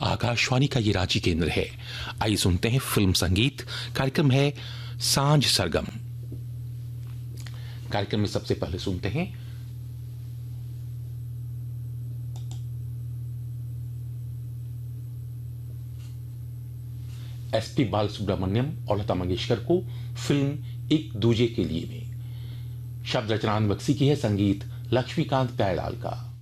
आकाशवाणी का ये रांची केंद्र है। आइए सुनते हैं फिल्म संगीत। कार्यक्रम है सांझ सरगम। कार्यक्रम में सबसे पहले सुनते हैं एसपी बालसुब्रमण्यम और लता मंगेशकर को फिल्म एक दूजे के लिए में। शब्द रचना बक्सी की है, संगीत लक्ष्मीकांत प्यारेलाल का।